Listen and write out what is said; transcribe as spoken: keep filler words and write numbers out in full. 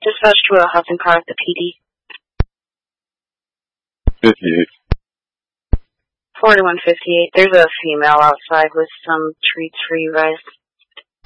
Dispatch to a Hudson car at the P D. fifty-eight. forty-one fifty-eight. There's a female outside with some treats for you guys.